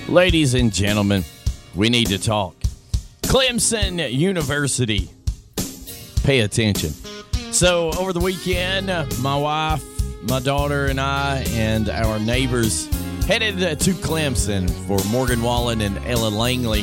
Ladies and gentlemen, we need to talk. Clemson University. Pay attention. So, over the weekend, my wife, my daughter, and I, and our neighbors headed to Clemson for Morgan Wallen and Ella Langley.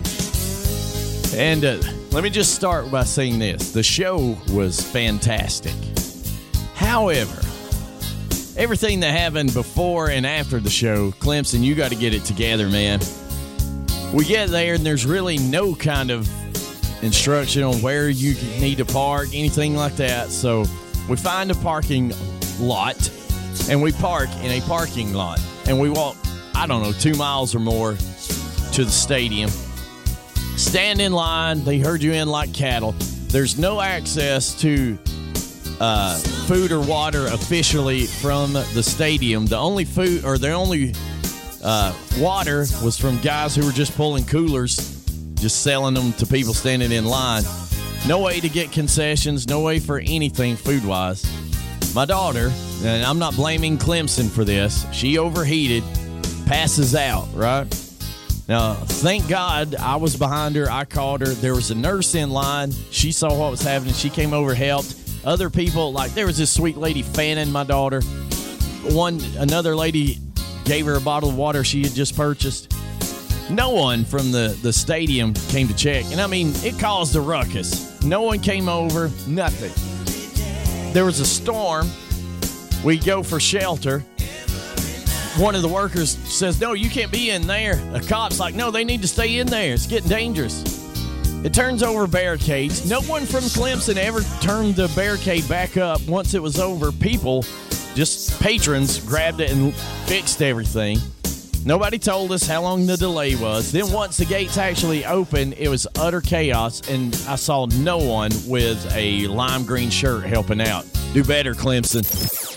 And let me just start by saying this. The show was fantastic. However, everything that happened before and after the show, Clemson, you got to get it together, man. We get there, and there's really no kind of instruction on where you need to park, anything like that. So we find a parking lot, and we park in a parking lot. And we walk, 2 miles or more to the stadium. Stand in line. They herd you in like cattle. There's no access to food or water officially from the stadium. The only food or the only water was from guys who were just pulling coolers, just selling them to people standing in line. No way to get concessions, no way for anything food-wise. My daughter, and I'm not blaming Clemson for this, she overheated, passes out, right? Now, thank God I was behind her. I called her. There was a nurse in line. She saw what was happening. She came over, helped. Other people, like there was this sweet lady fanning my daughter. Another lady gave her a bottle of water she had just purchased. No one from the stadium came to check. And, I mean, it caused a ruckus. No one came over, nothing. There was a storm. We go for shelter. One of the workers says, no, you can't be in there. The cop's like, no, they need to stay in there. It's getting dangerous. It turns over barricades. No one from Clemson ever turned the barricade back up once it was over. People, just patrons, grabbed it and fixed everything. Nobody told us how long the delay was. Then once the gates actually opened, it was utter chaos, and I saw no one with a lime green shirt helping out. Do better, Clemson.